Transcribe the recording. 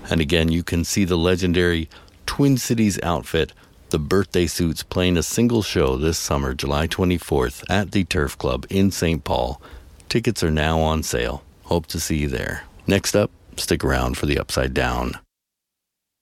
And again, you can see the legendary Twin Cities outfit, the Birthday Suits, playing a single show this summer, July 24th, at the Turf Club in St. Paul. Tickets are now on sale. Hope to see you there. Next up, stick around for the Upside Down.